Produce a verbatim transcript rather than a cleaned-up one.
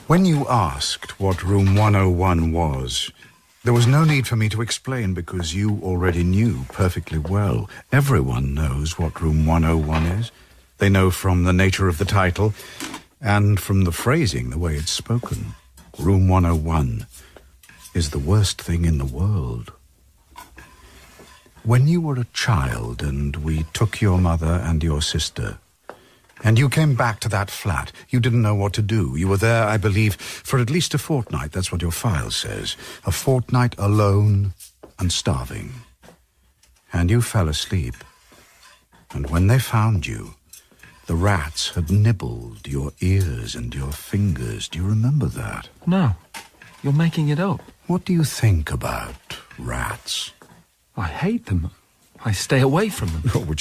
When you asked what room one oh one was, there was no need for me to explain because you already knew perfectly well. Everyone knows what room one oh one is. They know from the nature of the title and from the phrasing, the way it's spoken. Room one oh one is the worst thing in the world. When you were a child and we took your mother and your sister, and you came back to that flat, you didn't know what to do. You were there, I believe, for at least a fortnight. That's what your file says. A fortnight alone and starving. And you fell asleep. And when they found you, the rats had nibbled your ears and your fingers. Do you remember that? No. You're making it up. What do you think about rats? I hate them. I stay away from them. Oh,